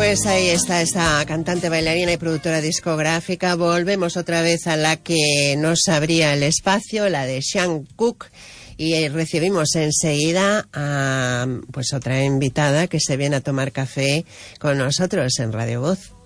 Pues ahí está esta cantante, bailarina y productora discográfica. Volvemos otra vez a la que nos abría el espacio, la de Sean Cook, y recibimos enseguida a pues otra invitada que se viene a tomar café con nosotros en Radio Voz.